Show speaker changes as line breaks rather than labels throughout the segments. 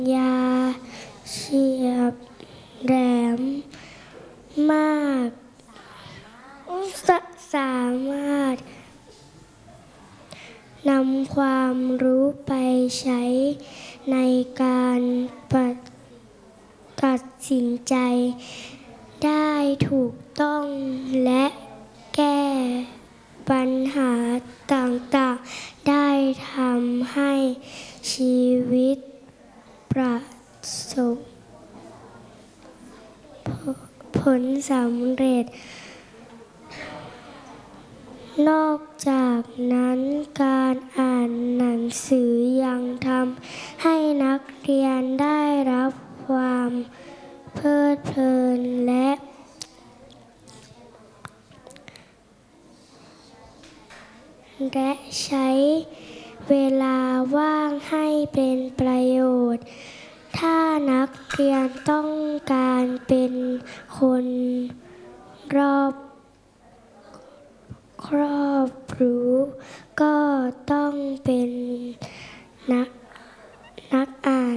ยาเฉียบแหลมมากสามารถนำความรู้ไปใช้ในการตัดสินใจได้ถูกต้องและแก้ปัญหาต่างๆได้ทำให้ชีวิตประสบผลสำเร็จนอกจากนั้นการอ่านหนังสือยังทำให้นักเรียนได้รับความเพลิดเพลินและใช้เวลาว่างให้เป็นประโยชน์ถ้านักเรียนต้องการเป็นคนรอบรู้ก็ต้องเป็นนักอ่าน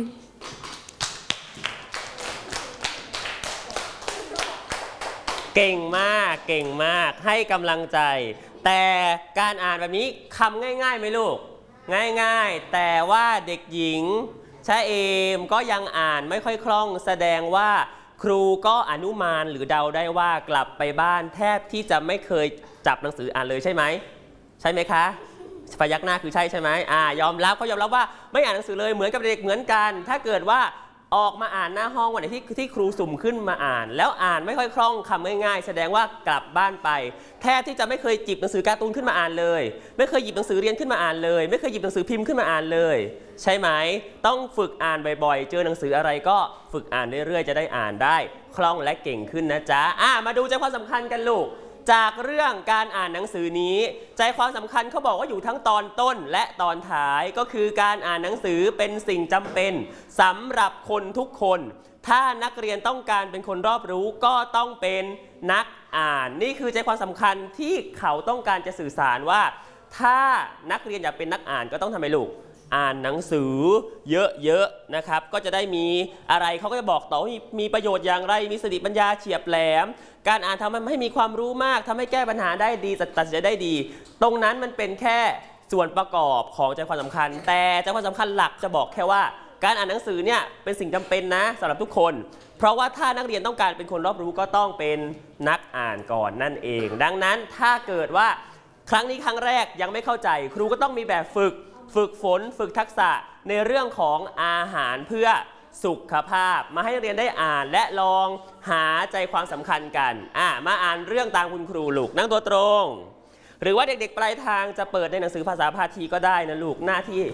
เก่งมากเก่งมากให้กำลังใจแต่การอ่านแบบนี้คำง่ายๆไหมลูกง่ายๆแต่ว่าเด็กหญิงชะเอมก็ยังอ่านไม่ค่อยคล่องแสดงว่าครูก็อนุมานหรือเดาได้ว่ากลับไปบ้านแทบที่จะไม่เคยจับหนังสืออ่านเลยใช่ไหมใช่ไหมคะพยักหน้าคือใช่ไหมยอมรับเขายอมรับว่าไม่อ่านหนังสือเลยเหมือนกับเด็กเหมือนกันถ้าเกิดว่าออกมาอ่านหน้าห้องวันไหนที่ครูสุ่มขึ้นมาอ่านแล้วอ่านไม่ค่อยคล่องคำง่ายๆแสดงว่ากลับบ้านไปแทบที่จะไม่เคยจิบหนังสือการ์ตูนขึ้นมาอ่านเลยไม่เคยหยิบหนังสือเรียนขึ้นมาอ่านเลยไม่เคยหยิบหนังสือพิมพ์ขึ้นมาอ่านเลยใช่ไหมต้องฝึกอ่านบ่อยๆเจอหนังสืออะไรก็ฝึกอ่านเรื่อยๆจะได้อ่านได้คล่องและเก่งขึ้นนะจ๊ะมาดูใจความสำคัญกันลูกจากเรื่องการอ่านหนังสือนี้ใจความสำคัญเขาบอกว่าอยู่ทั้งตอนต้นและตอนท้ายก็คือการอ่านหนังสือเป็นสิ่งจำเป็นสำหรับคนทุกคนถ้านักเรียนต้องการเป็นคนรอบรู้ก็ต้องเป็นนักอ่านนี่คือใจความสำคัญที่เขาต้องการจะสื่อสารว่าถ้านักเรียนอยากเป็นนักอ่านก็ต้องทำไมลูกอ่านหนังสือเยอะๆนะครับก็จะได้มีอะไรเขาก็จะบอกต่อว่ามีประโยชน์อย่างไรมีสติปัญญาเฉียบแหลมการอ่านทำให้มีความรู้มากทำให้แก้ปัญหาได้ดีตัดสินใจได้ดีตรงนั้นมันเป็นแค่ส่วนประกอบของใจความสำคัญแต่ใจความสำคัญหลักจะบอกแค่ว่าการอ่านหนังสือเนี่ยเป็นสิ่งจำเป็นนะสำหรับทุกคนเพราะว่าถ้านักเรียนต้องการเป็นคนรอบรู้ก็ต้องเป็นนักอ่านก่อนนั่นเองดังนั้นถ้าเกิดว่าครั้งนี้ครั้งแรกยังไม่เข้าใจครูก็ต้องมีแบบฝึกฝนฝึกทักษะในเรื่องของอาหารเพื่อสุขภาพมาให้เรียนได้อ่านและลองหาใจความสำคัญกันมาอ่านเรื่องตามคุณครูลูกนั่งตัวตรงหรือว่าเด็กๆปลายทางจะเปิดในหนังสือภาษาพาทีก็ได้นะลูกหน้าที่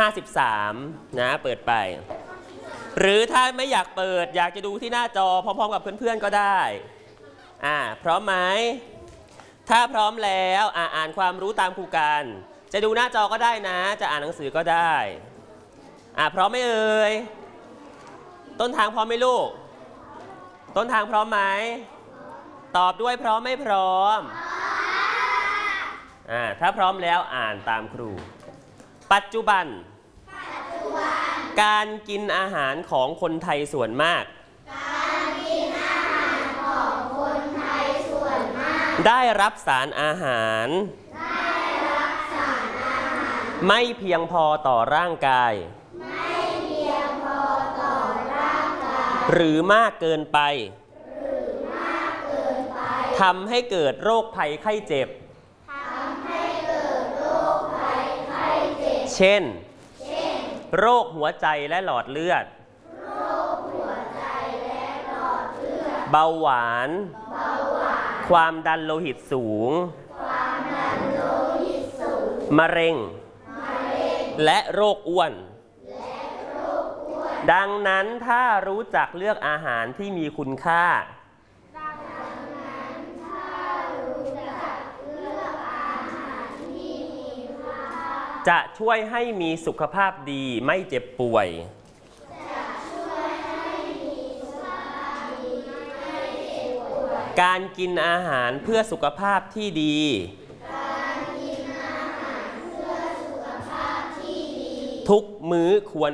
53นะเปิดไปหรือถ้าไม่อยากเปิดอยากจะดูที่หน้าจอพร้อมๆกับเพื่อนๆก็ได้พร้อมไหมถ้าพร้อมแล้วอ่านความรู้ตามครูกันจะดูหน้าจอก็ได้นะจะอ่านหนังสือก็ได้พร้อมไหมเอ่ยต้นทางพร้อมไหมลูกต้นทางพร้อมไหมตอบด้วยพร้อมไม่พร้อมถ้าพร้อมแล้วอ่านตามครูปัจจุบันการกินอาหารของคนไทยส่วนมากได้รับสารอาหารไม่เพียงพอต่อร่างกายหรือมากเกินไปทำให้เกิดโรคภัยไข้เจ็บเช่นโรคหัวใจและหลอดเลือดเบาหวานความดันโลหิตสูงมะเร็งและโรคอ้วนดังนั้นถ้ารู้จักเลือกอาหารที่มีคุณค่าจะช่วยให้มีสุขภาพดีไม่เจ็บป่วยการกินอาหารเพื่อสุขภาพที่ดีทุกมื้อควร